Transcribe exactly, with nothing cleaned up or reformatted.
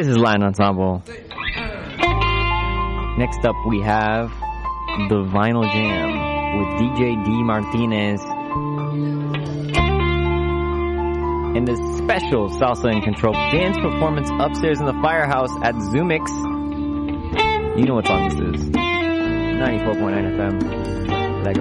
This is Latin Ensemble. Next up we have The Vinyl Jam with D J D Martinez and the special Salsa and Control dance performance upstairs in the Firehouse at Zoomix. You know what song this is. ninety-four point nine F M.